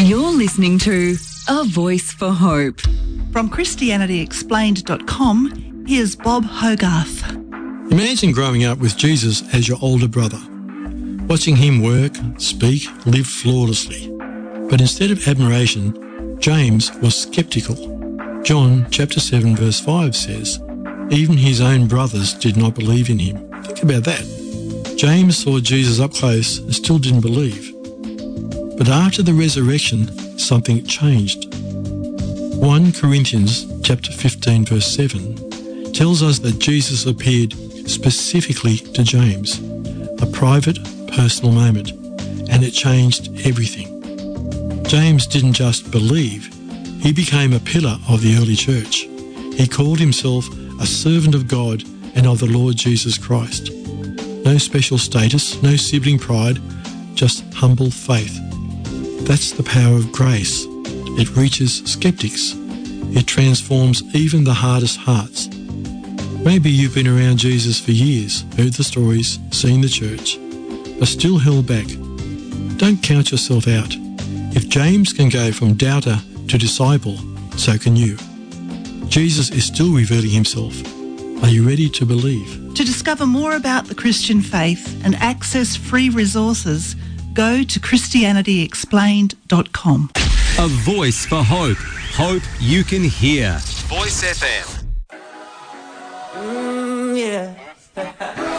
You're listening to A Voice for Hope. From ChristianityExplained.com, here's Bob Hogarth. Imagine growing up with Jesus as your older brother, watching him work, speak, live flawlessly. But instead of admiration, James was sceptical. John chapter 7 verse 5 says, even his own brothers did not believe in him. Think about that. James saw Jesus up close and still didn't believe. But after the resurrection, something changed. 1 Corinthians chapter 15 verse 7 tells us that Jesus appeared specifically to James, a private, personal moment, and it changed everything. James didn't just believe, he became a pillar of the early church. He called himself a servant of God and of the Lord Jesus Christ. No special status, no sibling pride, just humble faith. That's the power of grace. It reaches skeptics. It transforms even the hardest hearts. Maybe you've been around Jesus for years, heard the stories, seen the church, but still held back. Don't count yourself out. If James can go from doubter to disciple, so can you. Jesus is still revealing himself. Are you ready to believe? To discover more about the Christian faith and access free resources, go to ChristianityExplained.com. A voice for hope. Hope you can hear. Voice FM. Yeah.